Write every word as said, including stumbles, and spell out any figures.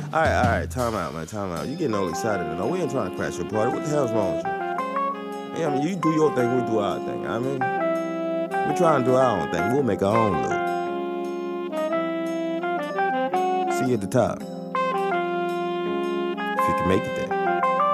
All right, all right, time out, man, time out. You getting all excited and all. We ain't trying to crash your party. What the hell's wrong with you? Yeah, I mean, you do your thing, we do our thing. I mean, we trying to do our own thing. We'll make our own loop. See you at the top. If you can make it there.